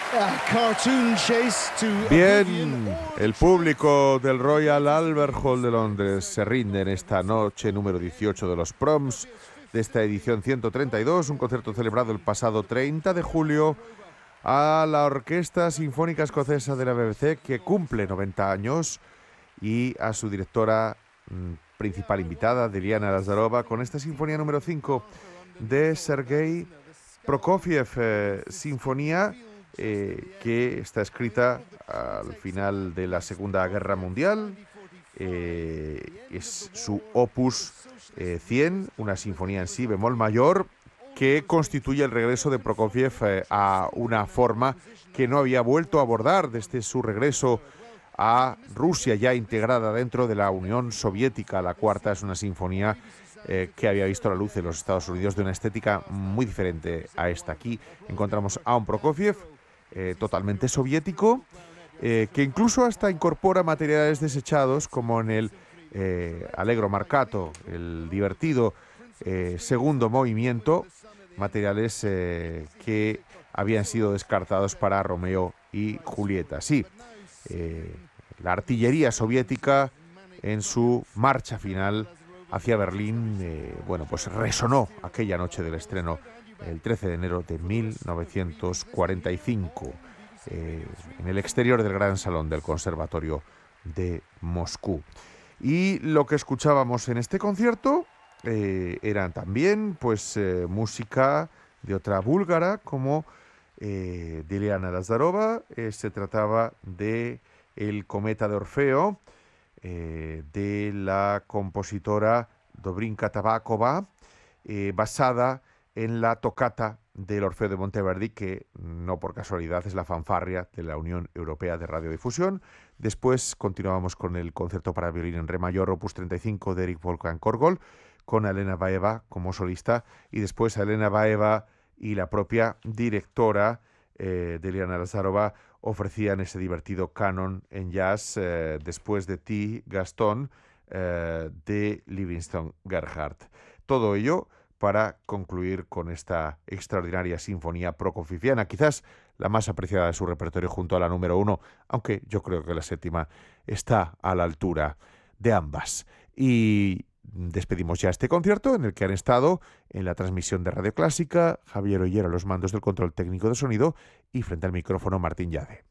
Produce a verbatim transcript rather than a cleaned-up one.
Bien, el público del Royal Albert Hall de Londres se rinde en esta noche número dieciocho de los Proms de esta edición ciento treinta y dos, un concierto celebrado el pasado treinta de julio a la Orquesta Sinfónica Escocesa de la B B C, que cumple noventa años, y a su directora mmm, principal invitada, Dilyana Lazarova, con esta sinfonía número cinco de Sergei Prokofiev, eh, sinfonía eh, que está escrita al final de la Segunda Guerra Mundial. Eh, es su opus eh, cien, una sinfonía en si bemol mayor, que constituye el regreso de Prokofiev eh, a una forma que no había vuelto a abordar desde su regreso a Rusia, ya integrada dentro de la Unión Soviética. La cuarta es una sinfonía eh, que había visto la luz en los Estados Unidos, de una estética muy diferente a esta. Aquí encontramos a un Prokofiev eh, totalmente soviético, eh, que incluso hasta incorpora materiales desechados, como en el eh, Allegro marcato, el divertido eh, segundo movimiento, materiales eh, que habían sido descartados para Romeo y Julieta. Sí, eh, la artillería soviética en su marcha final hacia Berlín, eh, bueno, pues resonó aquella noche del estreno, el trece de enero de mil novecientos cuarenta y cinco, eh, en el exterior del Gran Salón del Conservatorio de Moscú. Y lo que escuchábamos en este concierto eh, eran también, pues, eh, música de otra búlgara, como eh, Dilyana Lazarova. Eh, se trataba de El cometa de Orfeo, eh, de la compositora Dobrinka Tabakova, eh, basada en la tocata del Orfeo de Monteverdi, que no por casualidad es la fanfarria de la Unión Europea de Radiodifusión. Después continuábamos con el concierto para violín en re mayor, opus treinta y cinco, de Erich Wolfgang Korgol, con Elena Baeva como solista, y después a Elena Baeva y la propia directora eh, Dilyana Lazarova ofrecían ese divertido canon en jazz, eh, después de Ti, Gastón, eh, de Livingston Gerhardt. Todo ello para concluir con esta extraordinaria sinfonía prokofieviana, quizás la más apreciada de su repertorio junto a la número uno, aunque yo creo que la séptima está a la altura de ambas. Y despedimos ya este concierto, en el que han estado en la transmisión de Radio Clásica Javier Ollero, los mandos del control técnico de sonido, y frente al micrófono Martín Llade.